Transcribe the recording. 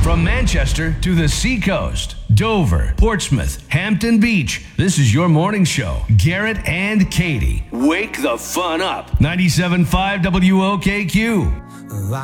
From Manchester to the seacoast, Dover, Portsmouth, Hampton Beach, this is your morning show. Garrett and Katie. Wake the fun up. 97.5 WOKQ.